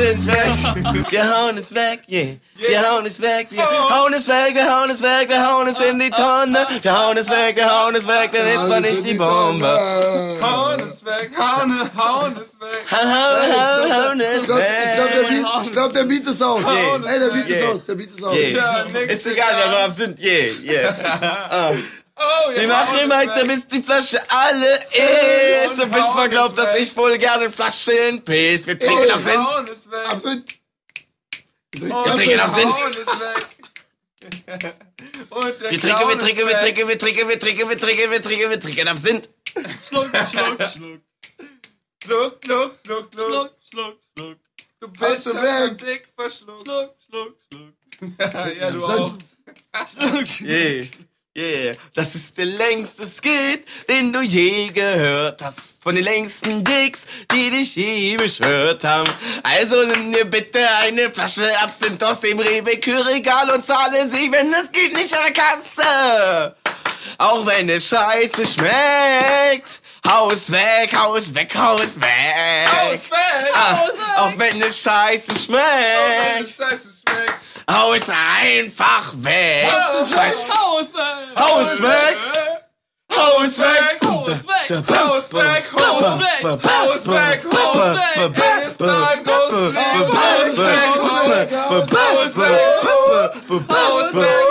sind weg. Wir hauen es weg, yeah. Wir hauen es weg, wir hauen es weg, wir hauen es weg, wir hauen es in die Tonne. Wir hauen es weg, wir hauen es weg, denn jetzt war nicht die Bombe. Hauen es weg, hauen es weg. Hauen es weg. Ich glaub, der Beat ist aus. Ey, der Beat ist aus, der Beat ist aus. Ist egal, wer drauf sind, yeah. Wir machen weiter, bis die Flasche alle ist. Und bis man glaubt, dass ich wohl gerne Flaschen piss. Wir trinken Absinth. Absinth. Wir trinken Absinth. Wir trinken Absinth. Schluck. Du bist schon im Dick verschluckt. Schluck. Ja, du auch. Yeah, das ist der längste Skit, den du je gehört hast. Von den längsten Dicks, die dich je beschwört haben. Also nimm dir bitte eine Flasche Absinth aus dem Rewe-Kühlregal und zahle sie, wenn es geht, nicht an der Kasse. Auch wenn es scheiße schmeckt. Hau es weg, hau es weg, hau es weg. Hau es weg, hau es weg. Auch wenn es scheiße schmeckt. Hau es einfach weg. Hau es weg. Hau es weg. Hau es weg. Hau es weg. Hau es weg. Hau es weg. Hau es weg. Hau es weg. Hau es weg. Wenn es Tag ausschlägt. Hau es weg. Hau es weg. Hau es weg.